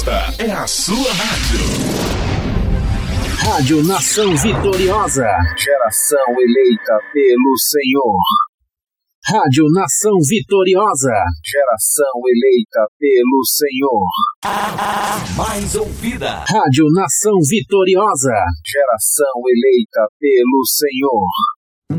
É a sua rádio. Rádio Nação Vitoriosa. Geração eleita pelo Senhor. Rádio Nação Vitoriosa. Geração eleita pelo Senhor. Mais ouvida. Rádio Nação Vitoriosa. Geração eleita pelo Senhor.